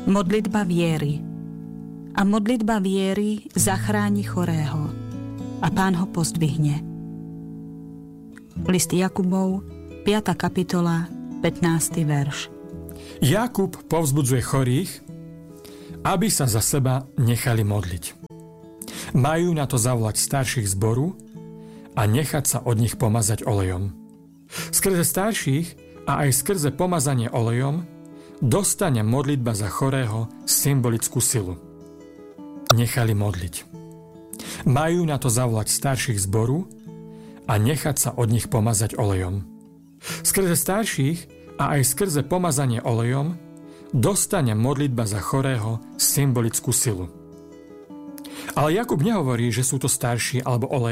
Modlitba viery. A modlitba viery zachráni chorého a Pán ho pozdvihne. List Jakubov, 5. kapitola, 15. verš. Jakub povzbudzuje chorých, aby sa za seba nechali modliť. Majú na to zavolať starších zboru a nechať sa od nich pomazať olejom. Skrze starších a aj skrze pomazanie olejom dostane modlitba za chorého symbolickú silu. Nechali modliť. Majú na to zavolať starších zboru a nechať sa od nich pomazať olejom. Skrze starších a aj skrze pomazanie olejom dostane modlitba za chorého symbolickú silu. Ale Jakub nehovorí, že sú to starší alebo olej,